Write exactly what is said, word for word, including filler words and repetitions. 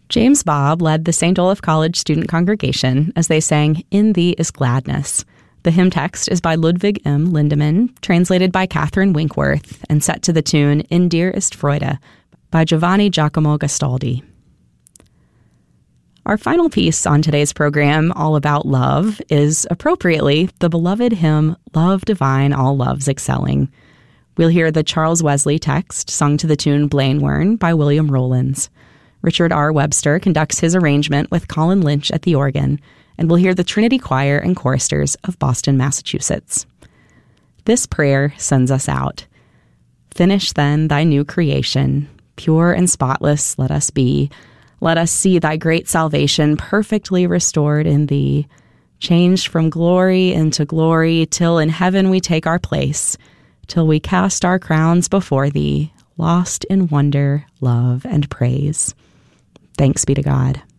James Bobb led the Saint Olaf College student congregation as they sang "In Thee is Gladness." The hymn text is by Ludwig M. Lindemann, translated by Catherine Winkworth, and set to the tune "In Dir ist Freude" by Giovanni Giacomo Gastaldi. Our final piece on today's program, all about love, is appropriately the beloved hymn "Love Divine, All Loves Excelling." We'll hear the Charles Wesley text sung to the tune "Blaenwern" by William Rowlands. Richard R. Webster conducts his arrangement with Colin Lynch at the organ, and we'll hear the Trinity Choir and choristers of Boston, Massachusetts. This prayer sends us out. Finish then thy new creation. Pure and spotless let us be. Let us see thy great salvation perfectly restored in thee. Changed from glory into glory, till in heaven we take our place, till we cast our crowns before thee, lost in wonder, love, and praise. Thanks be to God.